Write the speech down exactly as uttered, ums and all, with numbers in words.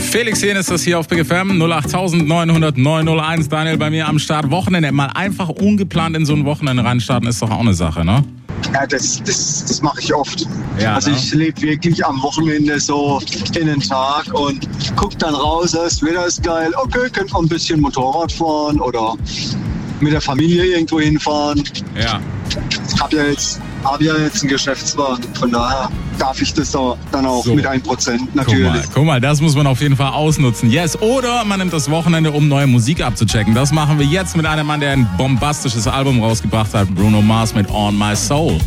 Felix Jähn ist das hier auf Big F M null acht neun null null neun null eins. Daniel bei mir am Start. Wochenende. Mal einfach ungeplant in so ein Wochenende reinstarten ist doch auch eine Sache, ne? Ja, das, das, das mache ich oft. Ja, also ne? ich lebe wirklich am Wochenende so in den Tag und guck dann raus, das Wetter ist geil. Okay, könnt man ein bisschen Motorrad fahren oder mit der Familie irgendwo hinfahren. Ja. Hab ja jetzt, hab ja jetzt einen Geschäftswagen, von daher darf ich das dann auch so. Mit ein Prozent natürlich. Guck mal, guck mal, das muss man auf jeden Fall ausnutzen. Yes, oder man nimmt das Wochenende, um neue Musik abzuchecken. Das machen wir jetzt mit einem Mann, der ein bombastisches Album rausgebracht hat. Bruno Mars mit On My Soul.